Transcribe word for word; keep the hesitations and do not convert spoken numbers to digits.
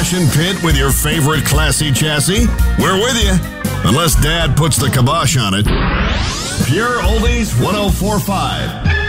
passion pit with your favorite classy chassis? We're with you, unless Dad puts the kibosh on it. Pure Oldies one oh four point five.